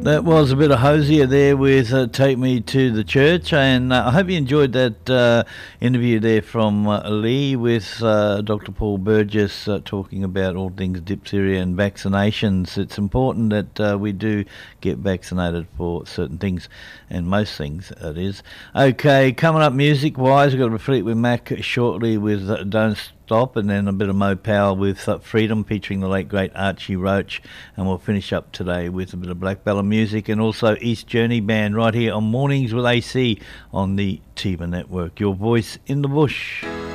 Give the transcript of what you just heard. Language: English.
That was a bit of Hosier there with Take Me to the Church, and I hope you enjoyed that interview there from Lee with Dr. Paul Burgess talking about all things diphtheria and vaccinations. It's important that we do get vaccinated for certain things, and most things it is. Okay, coming up music-wise, we've got a Fleetwood Mac shortly with Don't Stop, and then a bit of Mo Power with Freedom featuring the late great Archie Roach, and we'll finish up today with a bit of Black Ballad music and also East Journey Band right here on Mornings with AC on the Tiva Network. Your voice in the bush.